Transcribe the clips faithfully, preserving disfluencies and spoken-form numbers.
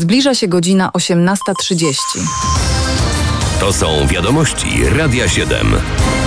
Zbliża się godzina osiemnasta trzydzieści. To są wiadomości Radia siedem.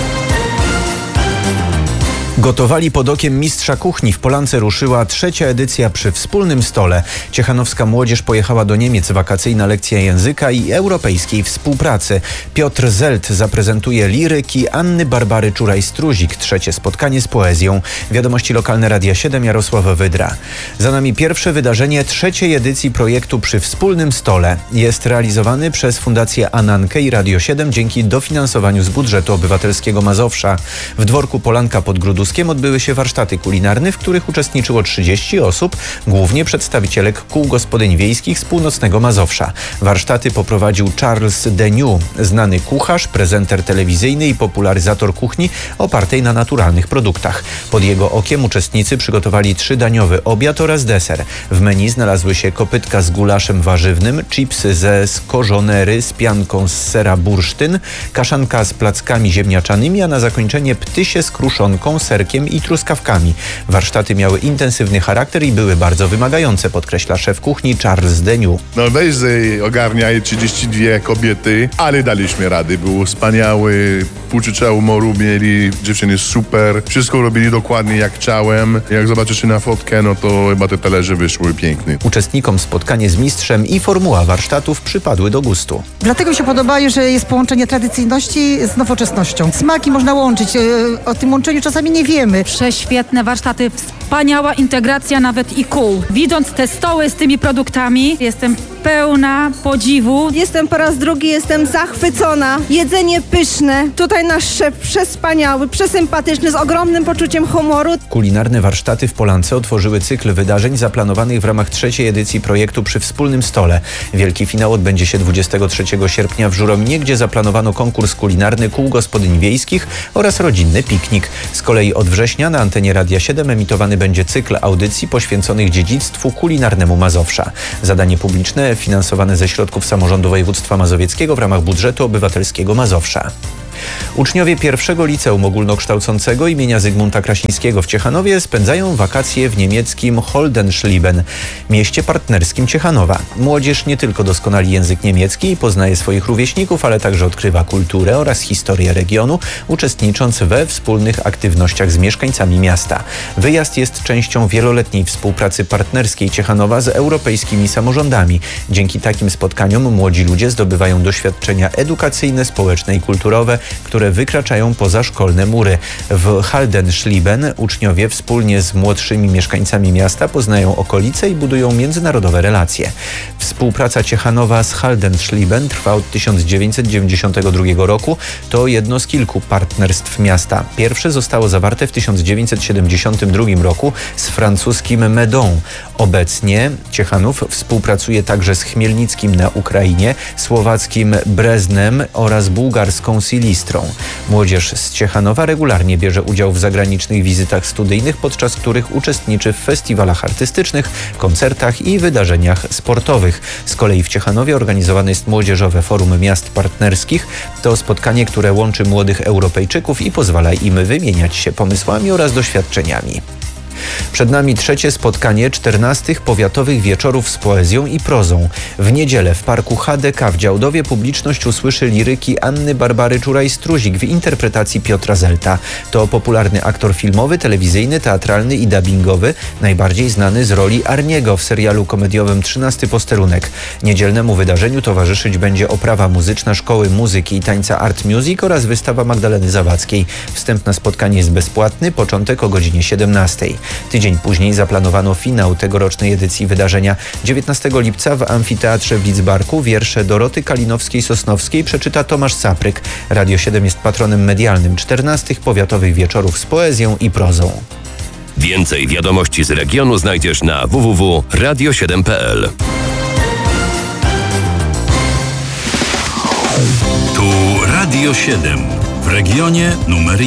Gotowali pod okiem mistrza kuchni. W Polance ruszyła trzecia edycja Przy wspólnym stole. Ciechanowska młodzież pojechała do Niemiec. Wakacyjna lekcja języka i europejskiej współpracy. Piotr Zelt zaprezentuje liryki Anny Barbary Czuraj-Struzik. Trzecie spotkanie z poezją. Wiadomości lokalne Radia siedem, Jarosław Wydra. Za nami pierwsze wydarzenie trzeciej edycji projektu Przy wspólnym stole. Jest realizowany przez Fundację Anankę i Radio siedem dzięki dofinansowaniu z budżetu obywatelskiego Mazowsza. W dworku Polanka pod Gruduskiem odbyły się warsztaty kulinarne, w których uczestniczyło trzydzieści osób, głównie przedstawicielek kół gospodyń wiejskich z północnego Mazowsza. Warsztaty poprowadził Charles Deniu, znany kucharz, prezenter telewizyjny i popularyzator kuchni opartej na naturalnych produktach. Pod jego okiem uczestnicy przygotowali trzydaniowy obiad oraz deser. W menu znalazły się kopytka z gulaszem warzywnym, chipsy ze skorzonery z pianką z sera bursztyn, kaszanka z plackami ziemniaczanymi, a na zakończenie ptysie z kruszonką, serkiem i truskawkami. Warsztaty miały intensywny charakter i były bardzo wymagające, podkreśla szef kuchni Charles Deniu. No weź ogarniaj trzydzieści dwie kobiety, ale daliśmy rady. Był wspaniały, poczucia humoru mieli, dziewczyny super, wszystko robili dokładnie jak chciałem. Jak zobaczysz na fotkę, no to chyba te talerze wyszły piękne. Uczestnikom spotkanie z mistrzem i formuła warsztatów przypadły do gustu. Dlatego mi się podoba, że jest połączenie tradycyjności z nowoczesnością. Smaki można łączyć, o tym łączeniu czasami nie wiemy. Prześwietne warsztaty, wspaniała integracja nawet i kół. Widząc te stoły z tymi produktami, jestem pełna podziwu. Jestem po raz drugi, jestem zachwycona. Jedzenie pyszne. Tutaj nasz szef przespaniały, przesympatyczny, z ogromnym poczuciem humoru. Kulinarne warsztaty w Polance otworzyły cykl wydarzeń zaplanowanych w ramach trzeciej edycji projektu Przy wspólnym stole. Wielki finał odbędzie się dwudziestego trzeciego sierpnia w Żurominie, gdzie zaplanowano konkurs kulinarny kół gospodyń wiejskich oraz rodzinny piknik. Z kolei od września na antenie Radia siedem emitowany będzie cykl audycji poświęconych dziedzictwu kulinarnemu Mazowsza. Zadanie publiczne finansowane ze środków samorządu województwa mazowieckiego w ramach budżetu obywatelskiego Mazowsza. Uczniowie pierwszego liceum ogólnokształcącego imienia Zygmunta Krasińskiego w Ciechanowie spędzają wakacje w niemieckim Holdenschlieben, mieście partnerskim Ciechanowa. Młodzież nie tylko doskonali język niemiecki i poznaje swoich rówieśników, ale także odkrywa kulturę oraz historię regionu, uczestnicząc we wspólnych aktywnościach z mieszkańcami miasta. Wyjazd jest częścią wieloletniej współpracy partnerskiej Ciechanowa z europejskimi samorządami. Dzięki takim spotkaniom młodzi ludzie zdobywają doświadczenia edukacyjne, społeczne i kulturowe, które wykraczają poza szkolne mury. W Holdenschlieben uczniowie wspólnie z młodszymi mieszkańcami miasta poznają okolice i budują międzynarodowe relacje. Współpraca Ciechanowa z Holdenschlieben trwa od tysiąc dziewięćset dziewięćdziesiątego drugiego roku. To jedno z kilku partnerstw miasta. Pierwsze zostało zawarte w tysiąc dziewięćset siedemdziesiątym drugim roku z francuskim Meudon. Obecnie Ciechanów współpracuje także z Chmielnickim na Ukrainie, słowackim Breznem oraz bułgarską Silistrą. Młodzież z Ciechanowa regularnie bierze udział w zagranicznych wizytach studyjnych, podczas których uczestniczy w festiwalach artystycznych, koncertach i wydarzeniach sportowych. Z kolei w Ciechanowie organizowane jest Młodzieżowe Forum Miast Partnerskich. To spotkanie, które łączy młodych Europejczyków i pozwala im wymieniać się pomysłami oraz doświadczeniami. Przed nami trzecie spotkanie czternastych powiatowych wieczorów z poezją i prozą. W niedzielę w parku H D K w Działdowie publiczność usłyszy liryki Anny Barbary Czuraj-Struzik w interpretacji Piotra Zelta. To popularny aktor filmowy, telewizyjny, teatralny i dubbingowy, najbardziej znany z roli Arniego w serialu komediowym trzynasty posterunek. Niedzielnemu wydarzeniu towarzyszyć będzie oprawa muzyczna Szkoły Muzyki i Tańca Art Music oraz wystawa Magdaleny Zawadzkiej. Wstęp na spotkanie jest bezpłatny, początek o godzinie siedemnastej. Tydzień później zaplanowano finał tegorocznej edycji wydarzenia. dziewiętnastego lipca w Amfiteatrze w Lidzbarku wiersze Doroty Kalinowskiej-Sosnowskiej przeczyta Tomasz Sapryk. Radio siedem jest patronem medialnym czternastych powiatowych wieczorów z poezją i prozą. Więcej wiadomości z regionu znajdziesz na w w w kropka radio siedem kropka p l. Tu Radio siedem w regionie numer